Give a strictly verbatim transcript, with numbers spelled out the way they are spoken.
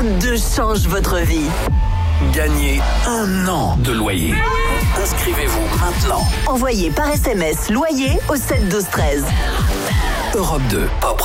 Europe deux change votre vie. Gagnez un an de loyer. Inscrivez-vous maintenant. Envoyez par S M S loyer au sept douze treize. Europe deux, Pop